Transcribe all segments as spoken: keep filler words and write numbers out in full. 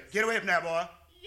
Get away from that, boy.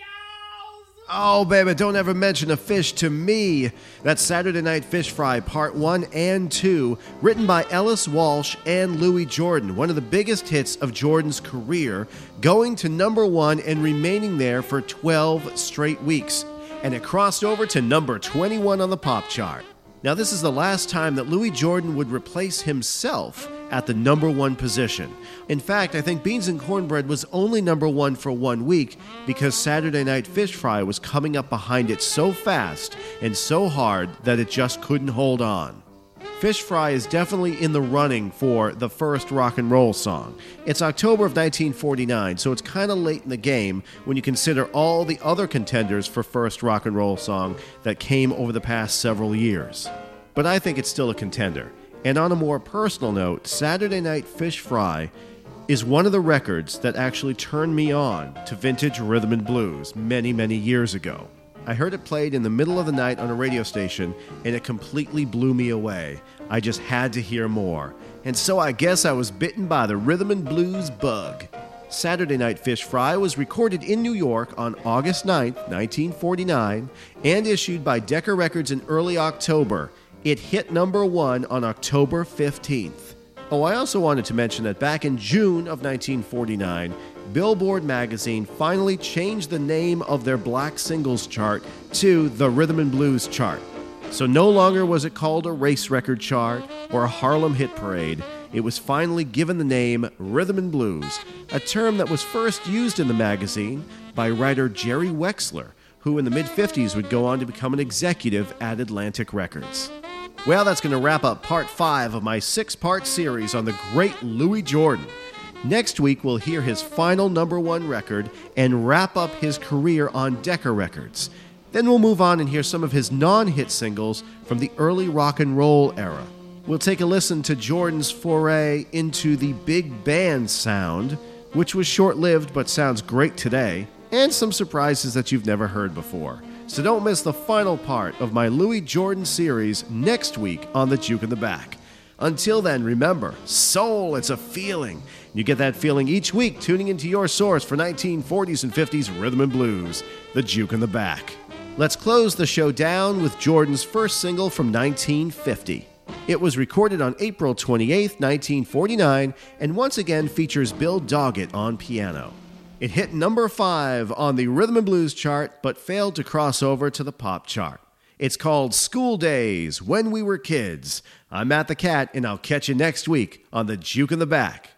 Oh, baby, don't ever mention a fish to me. That's Saturday Night Fish Fry, Part one and two, written by Ellis Walsh and Louis Jordan, one of the biggest hits of Jordan's career, going to number one and remaining there for twelve straight weeks. And it crossed over to number twenty-one on the pop chart. Now, this is the last time that Louis Jordan would replace himself at the number one position. In fact, I think Beans and Cornbread was only number one for one week because Saturday Night Fish Fry was coming up behind it so fast and so hard that it just couldn't hold on. Fish Fry is definitely in the running for the first rock and roll song. It's October of nineteen forty-nine, so it's kind of late in the game when you consider all the other contenders for first rock and roll song that came over the past several years. But I think it's still a contender. And on a more personal note, Saturday Night Fish Fry is one of the records that actually turned me on to vintage rhythm and blues many, many years ago. I heard it played in the middle of the night on a radio station, and it completely blew me away. I just had to hear more. And so I guess I was bitten by the rhythm and blues bug. Saturday Night Fish Fry was recorded in New York on August ninth, nineteen forty-nine, and issued by Decca Records in early October. It hit number one on October fifteenth. Oh, I also wanted to mention that back in June of nineteen forty-nine, Billboard magazine finally changed the name of their black singles chart to the Rhythm and Blues chart. So no longer was it called a race record chart or a Harlem hit parade. It was finally given the name Rhythm and Blues, a term that was first used in the magazine by writer Jerry Wexler, who in the mid-fifties would go on to become an executive at Atlantic Records. Well, that's going to wrap up part five of my six-part series on the great Louis Jordan. Next week, we'll hear his final number one record and wrap up his career on Decca Records. Then we'll move on and hear some of his non-hit singles from the early rock and roll era. We'll take a listen to Jordan's foray into the big band sound, which was short-lived but sounds great today, and some surprises that you've never heard before. So don't miss the final part of my Louis Jordan series next week on The Juke in the Back. Until then, remember, soul, it's a feeling. You get that feeling each week tuning into your source for nineteen forties and fifties rhythm and blues, The Juke in the Back. Let's close the show down with Jordan's first single from nineteen fifty. It was recorded on April twenty-eighth, nineteen forty-nine, and once again features Bill Doggett on piano. It hit number five on the Rhythm and Blues chart, but failed to cross over to the pop chart. It's called School Days, When We Were Kids. I'm Matt the Cat, and I'll catch you next week on The Juke in the Back.